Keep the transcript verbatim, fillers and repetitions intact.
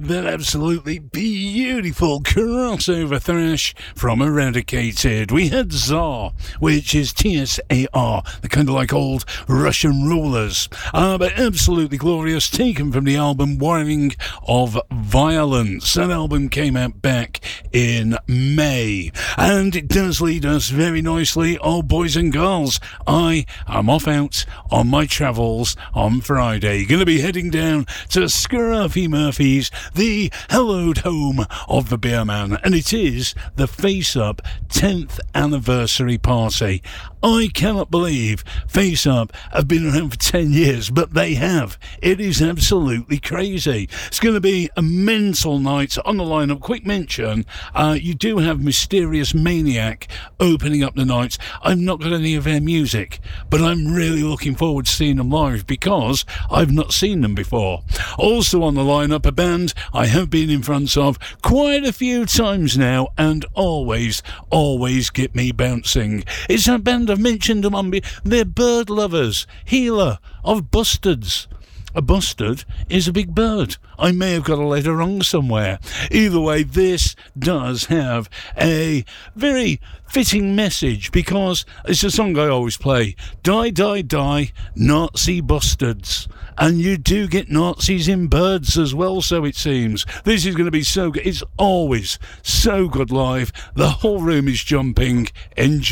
that absolutely beautiful crossover thrash from Eradicated. We had Tsar, which is T S A R, the kind of like old Russian rulers, uh, but absolutely glorious, taken from the album Warning of Violence. That album came out back in May, and it does lead us very nicely, oh boys and girls, I am off out on my travels on Friday. Going to be heading down to Scruffy Murphy's, the hallowed home of the beer man, and it is the Face Up tenth anniversary party. I cannot believe Face Up have been around for ten years, but they have. It is absolutely crazy. It's going to be a mental night on the lineup. Quick mention, uh, you do have Mysterious Maniac opening up the night. I've not got any of their music, but I'm really looking forward to seeing them live because I've not seen them before. Also on the lineup, a band I have been in front of quite a few times now and always, always get me bouncing. It's a band I've mentioned them on. They're Bird Lovers, Healer of Bustards. A bustard is a big bird. I may have got a letter wrong somewhere. Either way, this does have a very fitting message because it's a song I always play. Die, die, die, Nazi bustards. And you do get Nazis in birds as well, so it seems. This is going to be so good. It's always so good live. The whole room is jumping. Enjoy.